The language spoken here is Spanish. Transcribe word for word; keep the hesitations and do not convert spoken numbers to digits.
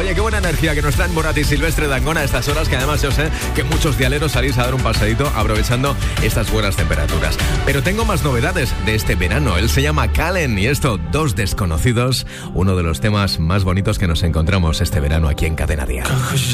Oye, qué buena energía que nos traen Morat y Silvestre Dangond a estas horas, que además yo sé que muchos dialeros salís a dar un paseíto aprovechando estas buenas temperaturas. Pero tengo más novedades de este verano. Él se llama Calen y esto, Dos Desconocidos, uno de los temas más bonitos que nos encontramos este verano aquí en Cadena Dial.